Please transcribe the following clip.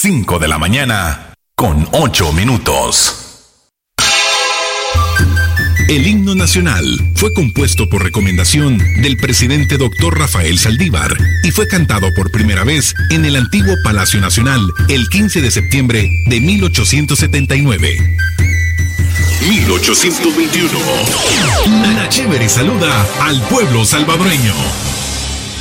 5 de la mañana, con 8 minutos. El himno nacional fue compuesto por recomendación del presidente Dr. Rafael Saldívar y fue cantado por primera vez en el antiguo Palacio Nacional el 15 de septiembre de 1879. 1821. Nana Chévere saluda al pueblo salvadoreño.